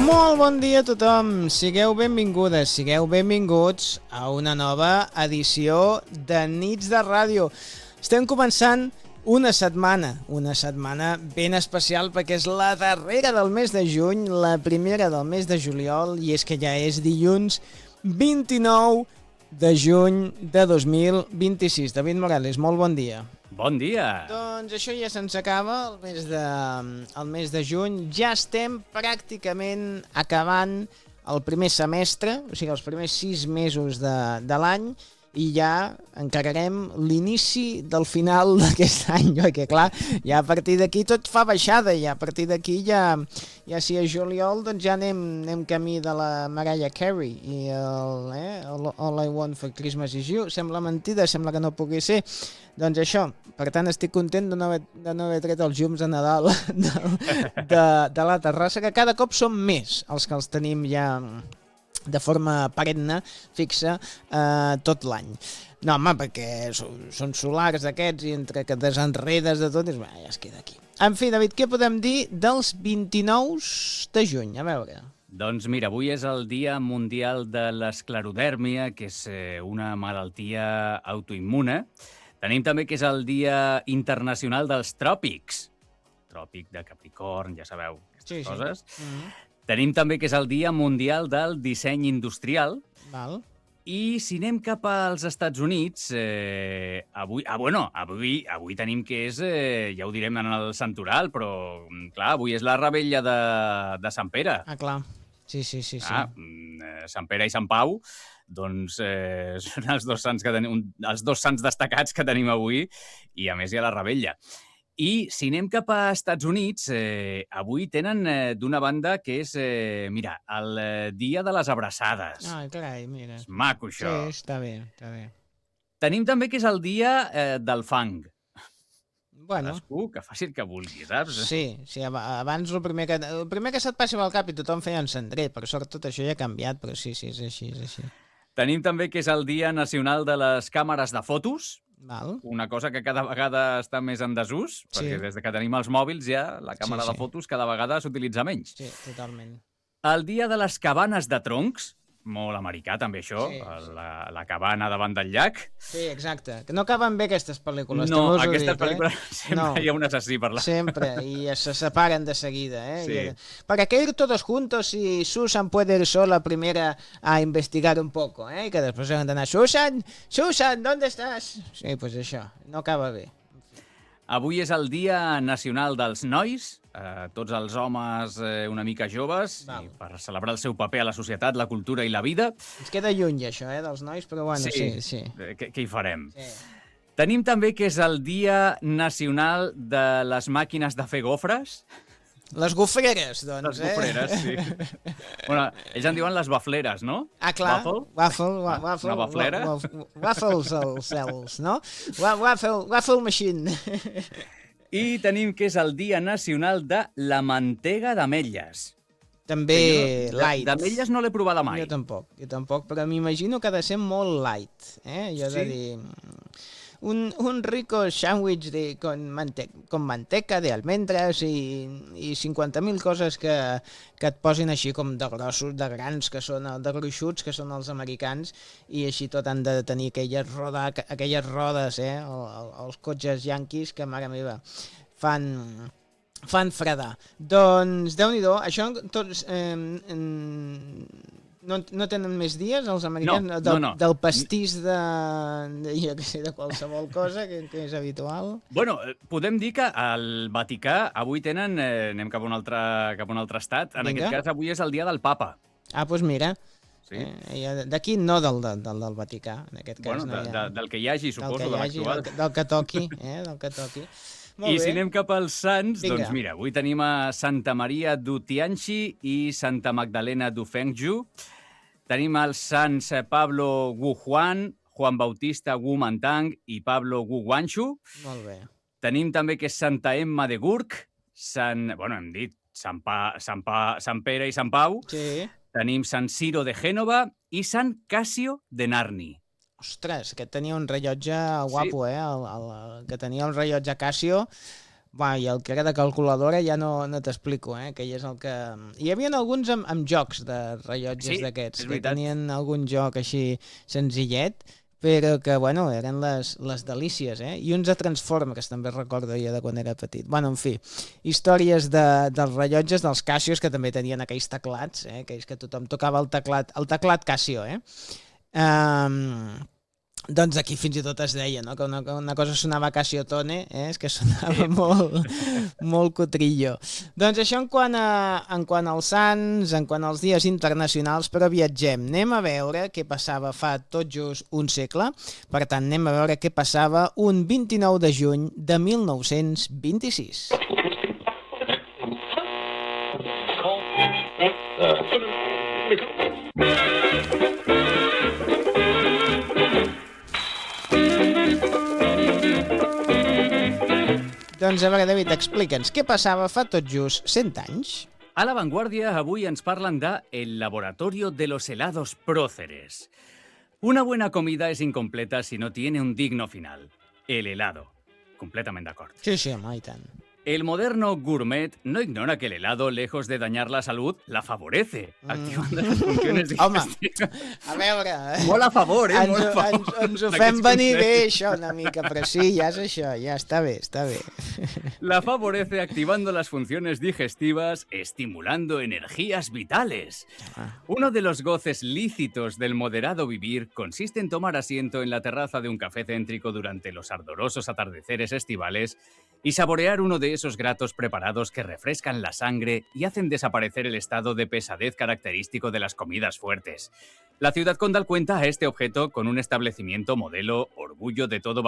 Molt bon dia a tothom, sigueu benvingudes, sigueu benvinguts a una nova edició de Nits de Ràdio. Estem començant una setmana ben especial perquè és la darrera del mes de juny, la primera del mes de juliol, i és que ja és dilluns 29 de juny de 2026. David Morales, molt bon dia. Bon dia! Doncs això ja se'ns acaba, el mes de juny. Ja estem pràcticament acabant el primer semestre, o sigui, els primers 6 mesos de l'any, i ja encararem l'inici del final d'aquest any, perquè clar, ja a partir d'aquí tot fa baixada, ja a partir d'aquí ja si és juliol, doncs ja anem camí de la Mariah Carey i All I Want for Christmas is You. Sembla mentida, sembla que no pugui ser. Doncs això, per tant estic content de no haver tret els llums de Nadal de la terrassa, que cada cop són més els que els tenim ja de forma perenne, fixa, tot l'any. No, home, perquè són solars aquests i entre que desenredes de tot, ja es queda aquí. En fi, David, què podem dir dels 29 de juny? A veure. Doncs mira, avui és el Dia Mundial de l'Esclerodèrmia, que és una malaltia autoimmune. Tenim també que és el Dia Internacional dels Tròpics. Tròpic de Capricorn, ja sabeu, aquestes coses. Mm-hmm. Tenim també que és el Dia Mundial del Disseny Industrial. Val. I si anem cap als Estats Units, avui tenim que és, ja ho direm en el santoral, però clar, avui és la revetlla de Sant Pere. Ah, clar. Sí. Sant Pere i Sant Pau, doncs són els dos sants destacats que tenim avui, i a més hi ha la revetlla. I si anem cap a Estats Units, avui tenen d'una banda que és, mira, el Dia de les Abraçades. Ah, carai, mira. És maco, això. Sí, està bé. Tenim també que és el Dia del Fang. Bueno. Cadascú que faci el que vulgui, saps? Sí, abans el primer que se't passi pel cap i tothom feia un cendrer. Per sort tot això ja ha canviat, però sí, és així. Tenim també que és el Dia Nacional de les Càmeres de Fotos. Val. Una cosa que cada vegada està més en desús, perquè des que tenim els mòbils ja la càmera de fotos cada vegada s'utilitza menys. Sí, totalment. El Dia de les Cabanes de Troncs, molt americà també això, la cabana davant del llac. Sí, exacte. Que no acaben bé aquestes pel·lícules. No, aquestes pel·lícules sempre hi ha un assassí per la... Sempre, i se separen de seguida. Sí. ¿Para qué ir todos juntos si Susan puede ir sola primera a investigar un poco? Y que después se van a anar, Susan, ¿dónde estás? Sí, pues això, no acaba bé. Avui és el Dia Nacional dels Nois, tots els homes una mica joves, i per celebrar el seu paper a la societat, la cultura i la vida. Ens queda lluny, això, dels nois, però bueno, sí. Què hi farem? Sí. Tenim també que és el Dia Nacional de les Màquines de fer gofres. Les gofreres, doncs, Les gofreres, sí. Bueno, ells en diuen les bafleres, no? Ah, clar. Waffle. Una baflera. Waffles als cels, no? Waffle machine. I tenim que és el Dia Nacional de la Mantega d'ametlles. També light. D'ametlles no l'he provada mai. Jo tampoc, però m'imagino que ha de ser molt light. Jo he de dir... Un rico sándwich con manteca de almendres i 50.000 coses que et posin així com de grossos, de grans, de gruixuts, que són els americans, i així tot han de tenir aquelles rodes, els cotxes yanquis, que mare meva, fan fredar. Doncs, Déu-n'hi-do, això tots... No tenen més dies, els americans? No. Del pastís de qualsevol cosa, que és habitual? Bueno, podem dir que al Vaticà avui tenen... anem cap a un altre estat. En aquest cas, avui és el dia del Papa. Ah, doncs mira. Sí. D'aquí no del Vaticà, en aquest cas. Bueno, del que hi hagi, suposo, de l'actual. Del que toqui, del que toqui. I si anem cap als sants, doncs mira, avui tenim a Santa Maria d'Utianchi i Santa Magdalena d'Ufengju. Tenim els sants Pablo Wu Juan, Juan Bautista Wu Mantang i Pablo Wu Guanxu. Molt bé. Tenim també que és Santa Emma de Gurk, hem dit Sant Pere i Sant Pau. Sí. Tenim Sant Ciro de Gènova i Sant Cassio de Narni. Ostres, aquest tenia un rellotge guapo, el que tenia un rellotge Casio. I el que era de calculadora ja no t'explico, que ja és el que... Hi havia alguns amb jocs de rellotges d'aquests, que tenien algun joc així senzillet, però que, bueno, eren les delícies, I uns de Transformers, també recordo jo de quan era petit. Bueno, en fi, històries dels rellotges, dels Casios, que també tenien aquells teclats, aquells que tothom tocava el teclat Casio, Doncs aquí fins i tot es deia, no? Que una cosa sonava Casiotone, és que sonava molt cotrillo. Doncs això en quant als sants, en quant als dies internacionals, però viatgem. Anem a veure què passava fa tot just un segle. Per tant, anem a veure què passava un 29 de juny de 1926. Doncs a veure, David, explica'ns què passava fa tot just 100 anys. A La Vanguardia avui ens parlen de El laboratorio de los helados Próceres. Una buena comida es incompleta si no tiene un digno final. El helado. Completament d'acord. Sí, home, i tant. El moderno gourmet no ignora que el helado, lejos de dañar la salud, la favorece, activando las funciones digestivas. Home, a veure... Molt a favor, molt a favor. Ens ho fem venir bé, això, una mica, però sí, ja és això, ja està bé, està bé. La favorece activando las funciones digestivas, estimulando energías vitales. Uno de los goces lícitos del moderado vivir consiste en tomar asiento en la terraza de un café céntrico durante los ardorosos atardeceres estivales y saborear uno de esos gratos preparados que refrescan la sangre y hacen desaparecer el estado de pesadez característico de las comidas fuertes. La ciudad condal cuenta a este objeto con un establecimiento modelo orgullo de todo